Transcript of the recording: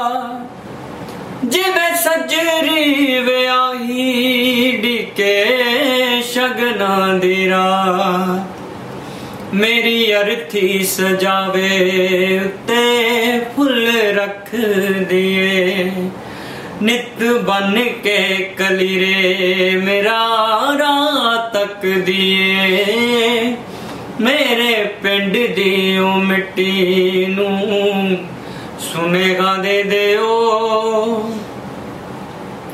जिवें सजरी व्याही डिके शगना दी रात मेरी अर्थी सजावे उत्ते फुल रख दिए नित बन के कलीरे मेरा रात तक दिए मेरे पिंड दी मिट्टी नू सुनेगा दे दियो।